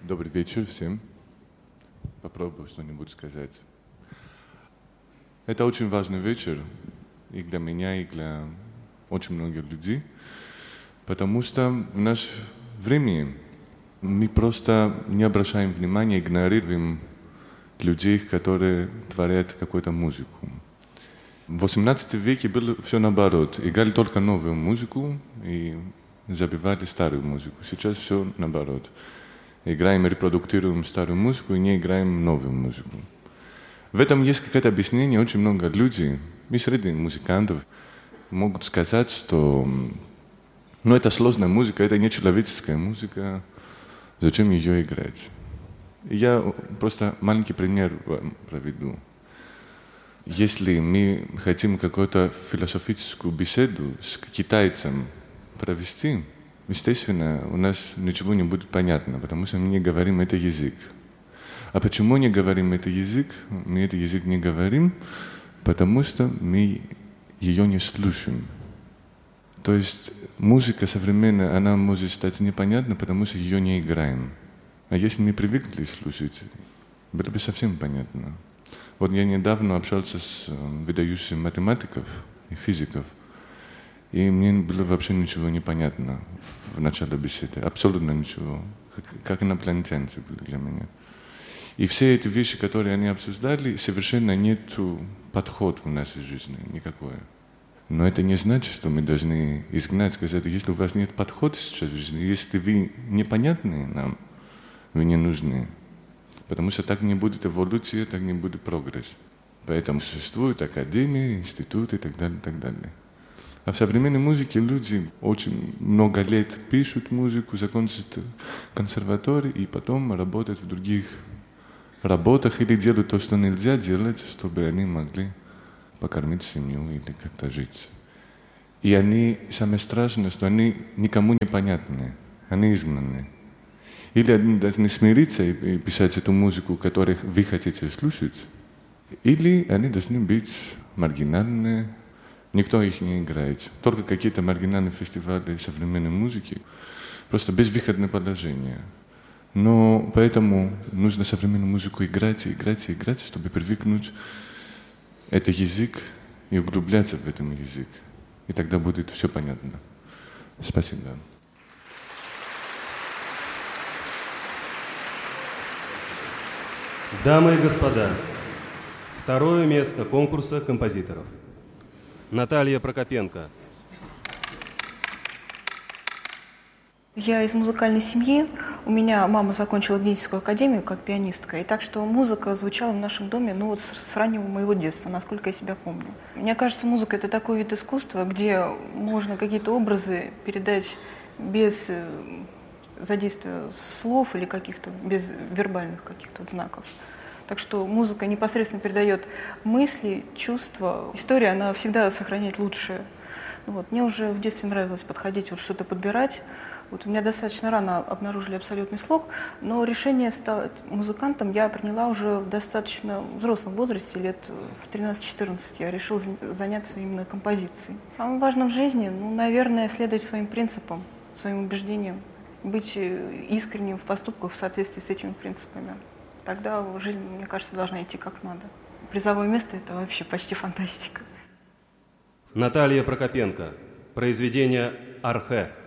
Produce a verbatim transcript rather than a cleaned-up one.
Добрый вечер всем. Попробую что-нибудь сказать. Это очень важный вечер и для меня, и для очень многих людей, потому что в наше время мы просто не обращаем внимания, игнорируем людей, которые творят какую-то музыку. В восемнадцатом веке было все наоборот. Играли только новую музыку и забивали старую музыку. Сейчас все наоборот. Играем и репродуктируем старую музыку и не играем новую музыку. В этом есть какое-то объяснение. Очень много людей, и среди музыкантов, могут сказать, что ну, это сложная музыка, это не человеческая музыка, зачем ее играть? Я просто маленький пример проведу. Если мы хотим какую-то философическую беседу с китайцем провести, естественно, у нас ничего не будет понятно, потому что мы не говорим этот язык. А почему не говорим этот язык? Мы этот язык не говорим, потому что мы ее не слушаем. То есть музыка современная, она может стать непонятна, потому что ее не играем. А если мы привыкли слушать, было бы совсем понятно. Вот я недавно общался с выдающими математиков и физиков, и мне было вообще ничего не понятно в начале беседы. Абсолютно ничего. Как, как инопланетянцы были для меня. И все эти вещи, которые они обсуждали, совершенно нет подхода в нашей жизни никакой. Но это не значит, что мы должны изгнать, сказать, если у вас нет подхода сейчас в жизни, если вы непонятны нам, вы не нужны. Потому что так не будет эволюции, так не будет прогресс. Поэтому существуют академии, институты и так далее, и так далее. А в современной музыке люди очень много лет пишут музыку, закончат консерватории и потом работают в других работах или делают то, что нельзя делать, чтобы они могли покормить семью или как-то жить. И они, самое страшное, что они никому не понятны, они изгнаны. Или они должны смириться и писать эту музыку, которую вы хотите слушать, или они должны быть маргинальные, никто их не играет. Только какие-то маргинальные фестивали современной музыки, просто безвыходное положение. Но поэтому нужно современную музыку играть, и играть, и играть, чтобы привыкнуть этот язык и углубляться в этом язык. И тогда будет все понятно. Спасибо. Дамы и господа, второе место конкурса композиторов. Наталья Прокопенко. Я из музыкальной семьи. У меня мама закончила Гнесинскую академию как пианистка. И так что музыка звучала в нашем доме ну, вот с раннего моего детства, насколько я себя помню. Мне кажется, музыка — это такой вид искусства, где можно какие-то образы передать без задействия слов или каких-то, без вербальных каких-то вот знаков. Так что музыка непосредственно передает мысли, чувства. История, она всегда сохраняет лучшее. Вот. Мне уже в детстве нравилось подходить, вот что-то подбирать. Вот у меня достаточно рано обнаружили абсолютный слог, но решение стать музыкантом я приняла уже в достаточно взрослом возрасте, лет в тринадцать-четырнадцать. Я решила заняться именно композицией. Самое важное в жизни, ну, наверное, следовать своим принципам, своим убеждениям, быть искренним в поступках в соответствии с этими принципами. Тогда жизнь, мне кажется, должна идти как надо. Призовое место — это вообще почти фантастика. Наталья Прокопенко. Произведение «Архэ».